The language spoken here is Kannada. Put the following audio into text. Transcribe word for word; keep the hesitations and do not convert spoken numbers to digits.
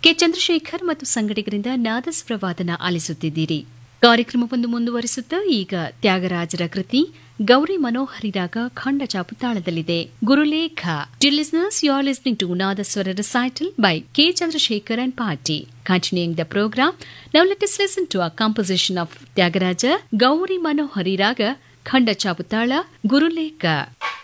ಕೆ ಚಂದ್ರಶೇಖರ್ ಮತ್ತು ಸಂಗಡಿಗರಿಂದ ನಾದಸ್ವರವಾದನ ಆಲಿಸುತ್ತಿದ್ದೀರಿ. ಕಾರ್ಯಕ್ರಮವೊಂದು ಮುಂದುವರಿಸುತ್ತಾ ಈಗ ತ್ಯಾಗರಾಜರ ಕೃತಿ ಗೌರಿ ಮನೋಹರಿ ರಾಗ ಖಂಡ ಚಾಪುತಾಳದಲ್ಲಿದೆ. ಗುರುಲೇಖ. Dear listeners, you are listening to Nadaswara recital by K. Chandrasekhar and Party. Continuing the program, now let us listen to a composition of Tyagaraja Gauri Manohari Raga Khanda Chaputala Guruleka.